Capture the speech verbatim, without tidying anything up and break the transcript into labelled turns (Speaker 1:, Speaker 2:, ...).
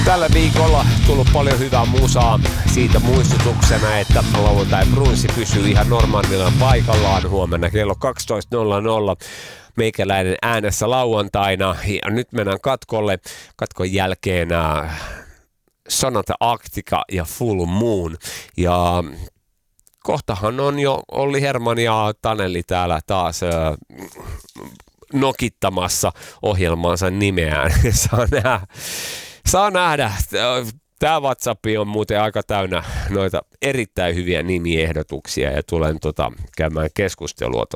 Speaker 1: Tällä viikolla tullut paljon hyvää musaa, siitä muistutuksena, että lauantai brunssi pysyy ihan normaalilla paikallaan huomenna kello kaksitoista nolla nolla. Meikäläinen äänessä lauantaina ja nyt mennään katkolle. Katkon jälkeen äh, Sonata Arctica ja Full Moon ja kohtahan on jo Olli Herman ja Taneli täällä taas äh, nokittamassa ohjelmaansa nimeään. Saa nähdä. Saa nähdä. Tämä WhatsApp on muuten aika täynnä noita erittäin hyviä nimiehdotuksia ja tulen tota, käymään keskustelua